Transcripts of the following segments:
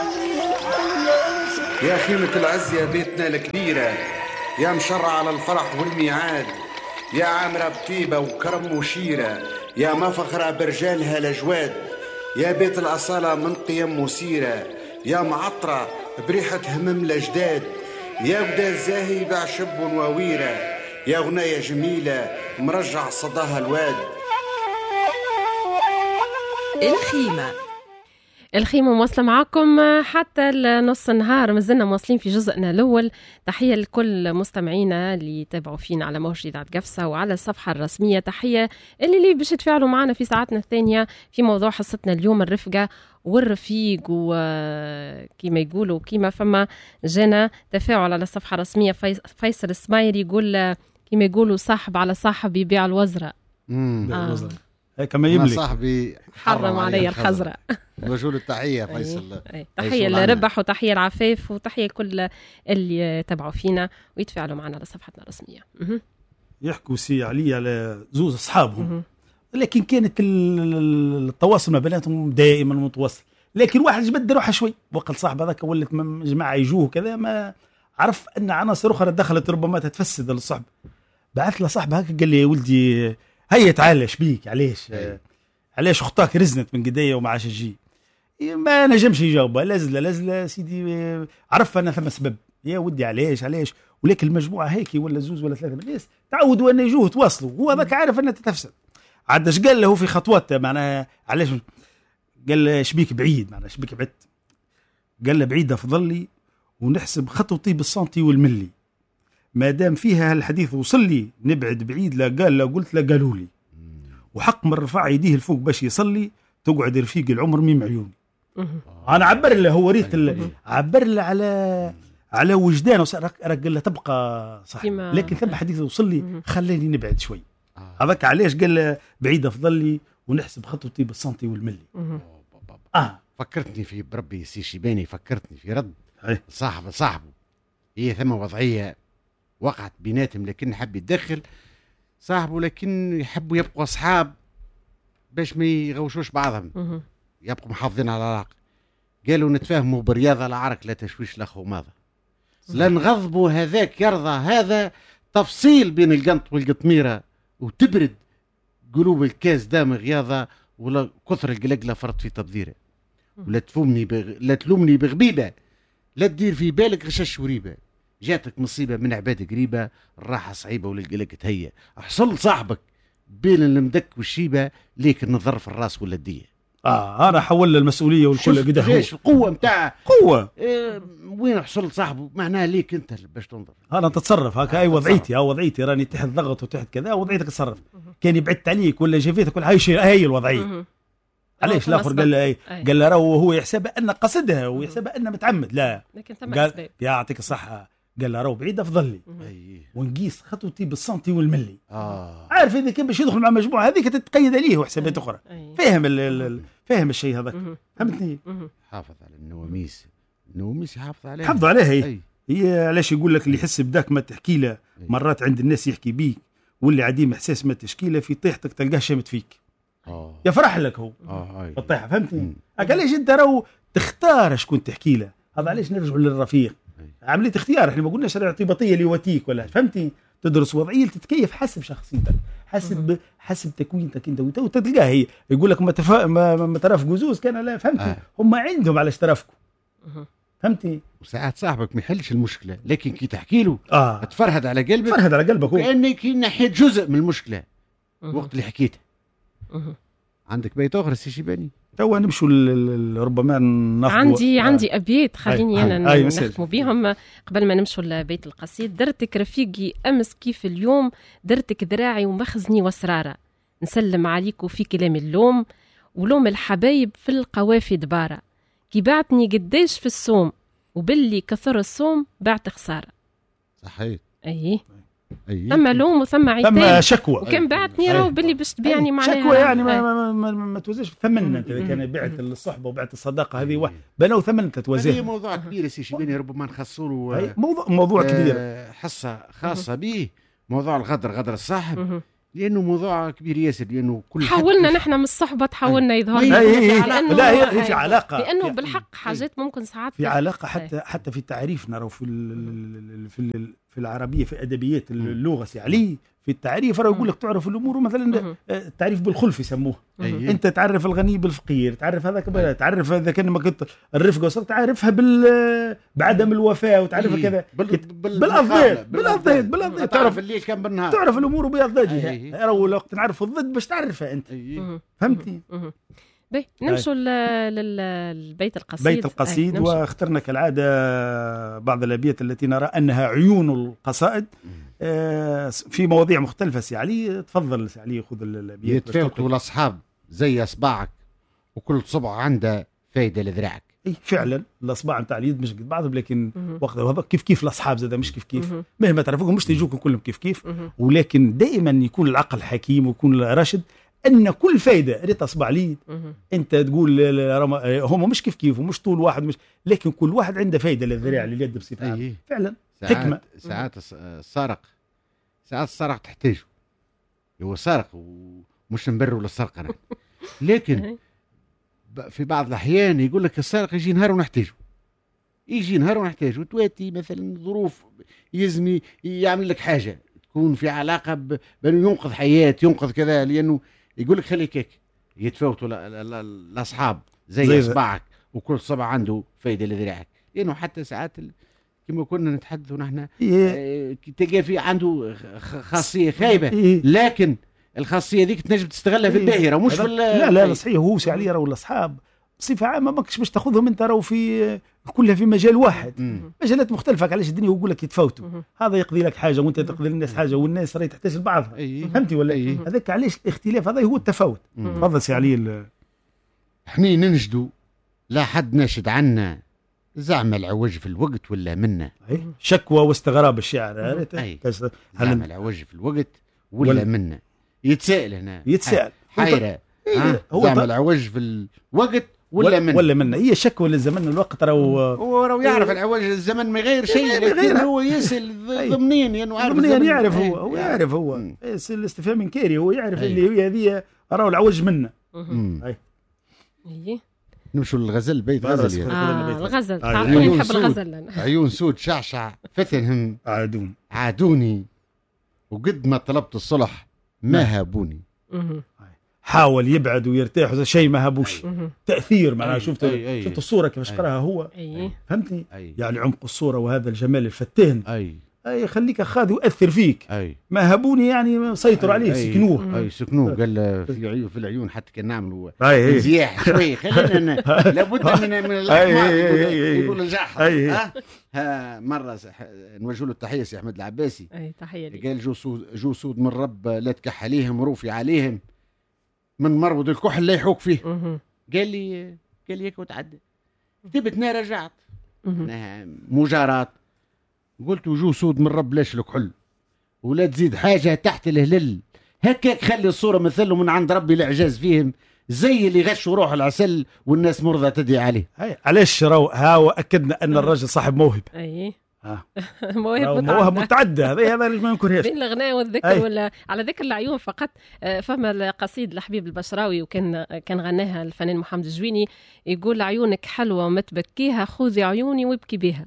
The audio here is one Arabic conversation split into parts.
يا خيمة العز يا بيتنا الكبيرة، يا مشرع على الفرح والميعاد، يا عامرة بطيبة وكرم وشيرة، يا مفخرة برجالها الأجواد، يا بيت الأصالة من قيم وسيرة، يا معطرة بريحة همم الأجداد، يا بدا الزاهي بعشب وويرة، يا غناية جميلة مرجع صداها الواد. الخيمة مواصلة معاكم حتى نص النهار، مازلنا مواصلين في جزءنا الأول. تحية لكل مستمعينا اللي تابعوا فينا على موج إذاعة قفصة وعلى الصفحة الرسمية. تحية اللي باش تفاعلوا معنا في ساعتنا الثانية في موضوع حصتنا اليوم، الرفقة والرفيق، وكيما يقولوا كيما فما جانا تفاعل على الصفحة الرسمية. فيصل السماير يقول كيما يقولوا صاحب على صاحب يبيع الوزرة. كما يملك صاحبي حرم علي الخزرة. وجول التحية فيصل. تحية لربح وتحية العفاف وتحية كل اللي تبعوا فينا ويتفاعلوا معنا على صفحتنا الرسمية. يحكوا سي علي على زوز أصحابهم، لكن كانت التواصل ما بيناتهم دائما متواصل، لكن واحد جبد روحه شوي وقال صاحب هذاك ولت جماعة يجوه كذا، ما عرف أن عناصر أخرى دخلت ربما تتفسد للصحب. بعث له صاحب هكا قال لي يا ولدي هيا تعال شبيك، علاش اختك رزنت من قدية وما عاش تجي؟ ما نجمش يجاوبها، لازله سيدي، عرف انا ثم سبب يا ودي علاش، ولكن المجموعه هيك ولا زوز ولا ثلاثه من الناس تعودوا ان يجوه تواصلوا، هو هذاك عارف انها تتفسد. عادش قال له في خطوات معناها علاش، قال له شبيك بعيد، معناها شبيك بعدت، قال له بعيد افضل لي ونحسب خطوتي بالسنتي والملي، ما دام فيها الحديث وصل لي نبعد بعيد. لا قال لا قلت لا قالوا لي، وحق من رفع يديه الفوق باش يصلي تقعد رفيق العمر ميم عيوني. انا عبر له، هو ريت عبر له على وجدانه، قال له تبقى صح، لكن ثم حديث وصل لي خلاني نبعد شوي. هذاك علاش قال له بعيد افضل لي ونحسب خطوتي بالسنتي والملي. فكرتني في بربي سي شيباني، فكرتني في رد صاحبه هي ثم وضعيه وقعت بيناتهم، لكن حب يتدخل صاحبه، لكن يحبوا يبقوا أصحاب باش ما يغوشوش بعضهم، يبقوا محافظين على العلاقة. قالوا نتفاهموا برياضة، لا عرك لا تشويش لا خوماضة، لا نغضبوا هذاك يرضى هذا، تفصيل بين القنط والقطميرة وتبرد قلوب الكاس دام غياضة، ولا كثر القلق فرط في تبذيره، ولا لا تلومني بغبيبة، لا تدير في بالك غشاش وريبة، جاتك مصيبة من عباد قريبة، الراحة صعيبة وللقلق تهيأ، احصل صاحبك بين المدك والشيبة ليك النظر في الراس ولا الدية. أنا حول المسؤولية والكل قده ليش القوة متاع قوة وين حصل صاحبه، معناها ليك أنت باش تنظر. أنا تتصرف هكا، أي وضعيتي راني تحت ضغط وتحت كذا، وضعيتك تصرف. كان يبعدت عليك ولا جفيتك ولا هاي الوضعية. علاش الآخر قال له هو يحسب أن قصدها ويحسب أن متعمد، لا لكن ثم أسباب. يعطيك الصحة، قال له بعيد افضل لي ونقيس خطوتي بالسنتي والملي. عارف اذا كان باش يدخل مع مجموعه هذيك تتقيد عليه وحسابات اخرى. فاهم الشيء هذاك، فهمتني. حافظ على النواميس يحافظ عليها، حافظ عليها. هي علاش يقول لك اللي يحس بداك ما تحكي له، مرات عند الناس يحكي بيك، واللي عديم احساس ما تشكيله في طيحتك تلقاه شامت فيك. يفرح لك هو الطيحه، فهمتني. علاش انت راهو تختار شكون تحكي له، هذا علاش نرجعوا للرفيق. عملية اختيار، احنا ما قلناش ارتباطية ليواتيك ولا، فهمتي، تدرس وضعية تتكيف حسب شخصيتك، حسب تكوينتك انت وتلقاه. هي يقول لك ما ترافقوا زوز كان، لا فهمتي. هم عندهم على ترافقوا، فهمتي. وساعات صاحبك ما يحلش المشكلة، لكن كي تحكي له تفرهد على قلبك، كأنك نحيت جزء من المشكلة وقت اللي حكيته. عندك بيت أخرى سي شيباني؟ توا نمشوا ربما عندي أبيات، خليني أنا نختم بيهم قبل ما نمشوا لبيت القصيد. درتك رفيقي أمس كيف اليوم، درتك ذراعي ومخزني وسرارة، نسلم عليك وفي كلام اللوم ولوم الحبايب في القوافي دبارة، كي بعتني قديش في الصوم وباللي كثر الصوم بعت خسارة. صحيح. ثم لوم وثم عتاب، ثم شكوى، وكان بعتني راهو باللي باش تبيعني معناها شكوى، يعني ما توزنش ثمننا. انت اذا كان بعت الصحبه وبعت الصداقه هذه واحد بنوا ثمن تتوازن. هذه موضوع كبير سي شيباني، ربما نخصوا له موضوع كبير، حصه خاصه به، موضوع غدر الصاحب. لانه موضوع كبير ياسر، لانه كل حاولنا نحن من الصحبه تحاولنا يظهر لا هي في علاقه، لانه بالحق حاجات ممكن ساعات في علاقه حتى في التعريف نرى في العربيه في ادبيات اللغه يعني في التعريف راه يقول لك تعرف الامور مثلا التعريف بالخلف يسموه. انت تعرف الغني بالفقير، تعرف هذاك، تعرف اذا كان ما كنت الرفقه وصلت تعرفها بعدم الوفاه، وتعرفها كذا بالاضداد تعرف الليل كان بالنهار، تعرف الامور باضدادها. راهو وقت نعرف الضد باش تعرفها انت. فهمتني؟ نمشوا للبيت القصيد. بيت القصيد واخترنا كالعاده بعض الابيات التي نرى انها عيون القصائد في مواضيع مختلفه. سي علي تفضل. سي علي خذ الابيات. يتفاوتوا الاصحاب زي اصبعك وكل صبع عنده فايده لذراعك. اي فعلا الاصبع نتاع اليد مش قد بعض، لكن وقت هذا كيف الاصحاب زاد مش كيف مهما تعرفوهم مش تيجوكم كلهم كيف ولكن دائما يكون العقل حكيم ويكون راشد ان كل فايده ريت اصبع لي انت تقول هم مش كيف ومش طول واحد مش، لكن كل واحد عنده فايده للذراع لليد بصفه عامه. فعلا حكمه. ساعات السارق تحتاجه، هو سارق ومش نبروا للسرقه نحن، لكن في بعض الاحيان يقول لك السارق يجي نهار ونحتاجه، وتواتي مثلا ظروف يزمي يعمل لك حاجه تكون في علاقه بانه ينقذ حياه ينقذ كذا، لانه يقول لك خليك هيك. يتفاوتوا الاصحاب زي اصبعك وكل صبع عنده فايده لذراعك، لانه حتى ساعات كما كنا نتحدثوا نحن تلقى في عنده خاصيه خايبه، لكن الخاصيه ذيك تنجم تستغلها في الباهره ومش في لا صحيح. هو سي علي راهو الاصحاب بصفه عامه ماكش باش تاخذهم انت راهو في كلها في مجال واحد. مجالات مختلفه. علاش الدنيا يقول لك يتفاوتوا، هذا يقضي لك حاجه وانت تقضي للناس حاجه، والناس راهي تحتاج لبعضها. فهمتي ولا هذاك علاش الاختلاف هذا هو التفاوت. تفضل سي علي. احنا ننشدوا لا حد ناشد عنا زعم العوج في الوقت ولا منا. شكوى واستغراب الشعر. زعم العوج في الوقت ولا منا. يتساءل هنا، يتساءل حيرة. زعم العوج في الوقت ولا منا. هي شكوى للزمن الوقت راهو يعرف العوج الزمن ما غير شيء، لكن هو يسأل ضمنيا يعني يعرف هو يعرف هو الاستفهام انكاري. هو يعرف اللي هي هذه راهو العوج منا. نمشوا للغزل. بيت غزل الغزل تعرفوني نحب الغزل. عيون سود شعشع فتنهم عادوني وقد ما طلبت الصلح ما هابوني. حاول يبعد ويرتاح شيء ما هابوش. تأثير معناها. شفت الصورة كيفاش قراها هو. فهمتني يعني عمق الصورة وهذا الجمال الفتان. خليك أخاذ يؤثر فيك. ما هابوني يعني سيطروا عليه. سكنوه قال في العيون حتى كان نعملوا انزياح شوي. خلينا لابد من الأحمر يقول الجحر. مرة نوجه له التحية سي أحمد العباسي. قال جو سود من رب لا تكح عليهم روفي عليهم من مربض الكحل لا يحوك فيه. قال لي هيك وتعدى. كتبتنا رجعت مجارات. قلت جو سود من رب لاش الكحل ولا تزيد حاجة تحت الهلل. هكاك خلي الصورة مثله من عند ربي الإعجاز فيهم زي اللي غشوا روح العسل والناس مرضى تدعي عليه. علاش راهو أكدنا أن الرجل صاحب موهبة. مواهب متعدة. هذا اللي ما ينكرهاش بين الغناء والذكر. ولا على ذكر العيون فقط فهم القصيد لحبيب البشراوي وكان غناها الفنان محمد الجويني. يقول عيونك حلوة وما تبكيها خذي عيوني وابكي بها.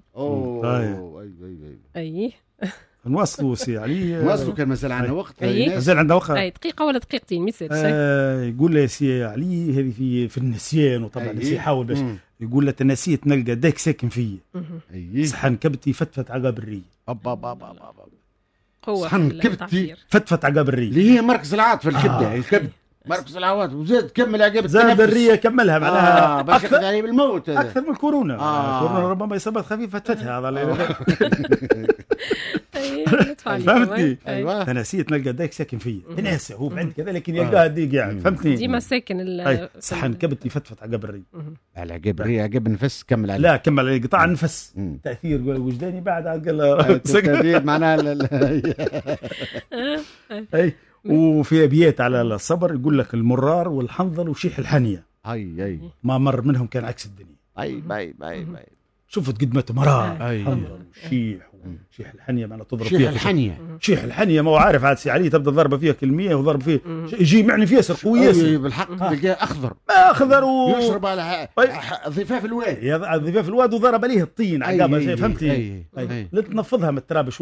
أي نوصلوا سي علي. نوصلوا كان مازال عندنا وقت. مازال عندنا وقت. دقيقة ولا دقيقتين ما يصيرش. يقول له سي علي هذه في النسيان. وطبعا يحاول باش يقول له تنسيت نلقى داك ساكن فيا. صحن كبتي فتفت عقاب الري. صحن كبتي فتفت عقاب الري اللي هي مركز العاطفة الكبدة. الكبد مركز العواطف وزاد كمل عقاب زاد الرية كملها معناها أكثر يعني بالموت أكثر من الكورونا. الكورونا ربما إصابات خفيفة فتفتها هذا. فهمتني. تنسيت نلقى داك ساكن فيا. ناس هو عند كذا لكن يلقاها ديك يعني. فهمتني. ديما ساكن صحن كبتي فتفت عقاب الري. على عقاب الري عقاب النفس كمل عليه. لا كمل عليه قطع النفس. تأثير وجداني بعد قال معناها. وفي أبيات على الصبر يقول لك المرار والحنظل وشيح الحنية. أي ما مر منهم كان عكس الدنيا. باي شفت قد ما تمرار أي. حمر وشيح شيح الحنيه معنا تضرب شيح فيها الحنيه شيح الحنيه ما هو عارف عاد سي علي تبدا ضربه فيها كلميه وضرب فيه يجي معني فيه ياسر قوي ياسر بالحق تلقاه اخضر اخضر يشرب على ضفاف الواد ضفاف الواد وضرب عليه الطين عقابه فهمتي لا تنفضها من التراب